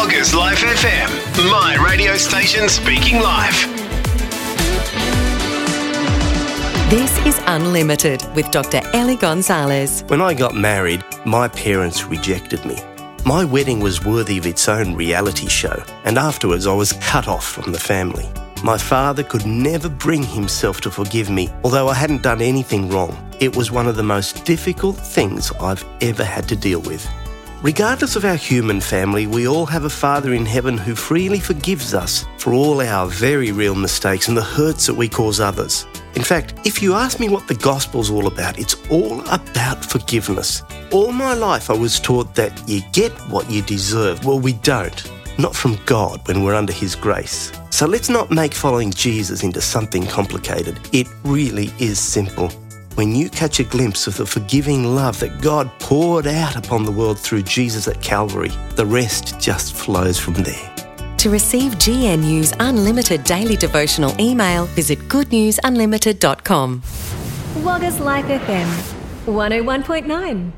Loggers Life FM, my radio station speaking life. This is Unlimited with Dr. Ellie Gonzalez. When I got married, my parents rejected me. My wedding was worthy of its own reality show, and afterwards I was cut off from the family. My father could never bring himself to forgive me, although I hadn't done anything wrong. It was one of the most difficult things I've ever had to deal with. Regardless of our human family, we all have a Father in heaven who freely forgives us for all our very real mistakes and the hurts that we cause others. In fact, if you ask me what the gospel's all about, it's all about forgiveness. All my life I was taught that you get what you deserve. Well, we don't. Not from God when we're under His grace. So let's not make following Jesus into something complicated. It really is simple. When you catch a glimpse of the forgiving love that God poured out upon the world through Jesus at Calvary, the rest just flows from there. To receive GNU's unlimited daily devotional email, visit goodnewsunlimited.com. Loggers Life FM 101.9